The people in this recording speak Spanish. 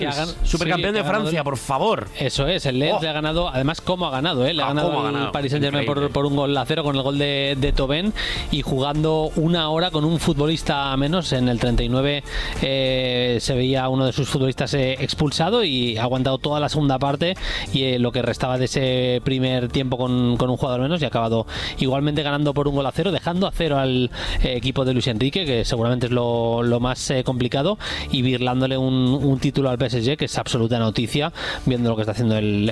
Supercampeón de Francia, por favor. Eso es, el Lens le ha ganado, además cómo ha ganado, le ha ganado al Paris Saint-Germain por 1-0 con el gol de Thauvin, y jugando una hora con un futbolista menos. En el 39 se veía uno de sus futbolistas expulsado, y ha aguantado toda la segunda parte y lo que restaba de ese primer tiempo con un jugador menos, y ha acabado igualmente ganando por 1-0, dejando a 0 al equipo de Luis Enrique, que seguramente es lo más complicado, y birlándole un título al PSG, que es absoluta noticia viendo lo que está haciendo el